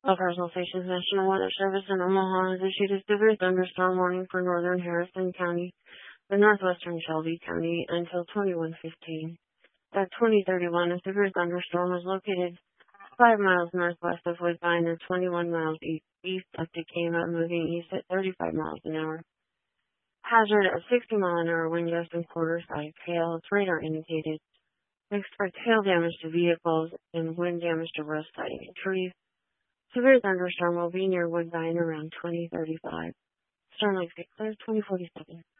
All personal stations National Weather Service in Omaha has issued a severe thunderstorm warning for northern Harrison County and northwestern Shelby County until 21:15. At 20:31, a severe thunderstorm was located 5 miles northwest of Woodbine and 21 miles east of Decatur, moving east at 35 miles an hour. Hazard of 60-mile-an-hour wind gusts and quarter-size hail, its radar indicated. Expect hail damage to vehicles and wind damage to road siding and trees. Severe thunderstorm will be near Woodbine around 20:35. Storm length clear 2047.